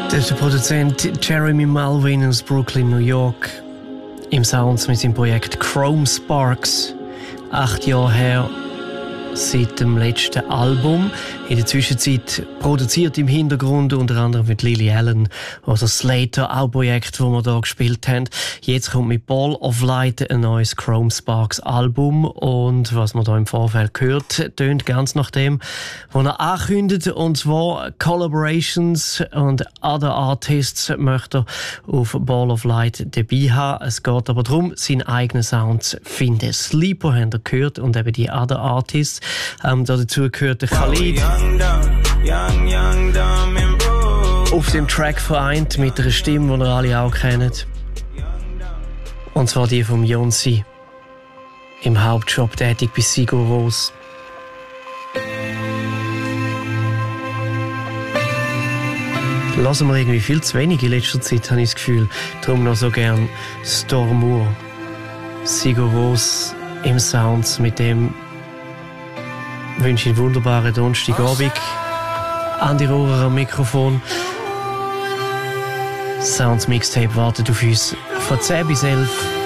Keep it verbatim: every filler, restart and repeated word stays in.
Das ist der Produzent Jeremy Melvin aus Brooklyn, New York. Im Sounds mit seinem Projekt Chrome Sparks. Acht Jahre her seit dem letzten Album. In der Zwischenzeit produziert im Hintergrund unter anderem mit Lily Allen oder Slater, auch Projekt, wo wir hier gespielt haben. Jetzt kommt mit Ball of Light ein neues Chrome Sparks Album und was man da im Vorfeld gehört, tönt ganz nach dem, was er ankündigt, und zwar Collaborations und Other Artists möchte er auf Ball of Light dabei haben. Es geht aber darum, seinen eigenen Sound zu finden. Sleeper haben wir gehört und eben die Other Artists. Ähm, dazu gehört der Khalid. Auf dem Track vereint mit einer Stimme, die ihr alle auch kennt. Und zwar die von Jonsi. Im Hauptjob tätig bei Sigur Rós. Lassen wir irgendwie viel zu wenig in letzter Zeit, habe ich das Gefühl. Darum noch so gern Stormur. Sigur Rós im Sounds. Mit dem wünsche ich einen wunderbaren Donnerstagabend. Andi Rohrer am Mikrofon. Sounds Mixtape wartet auf uns von zehn bis elf.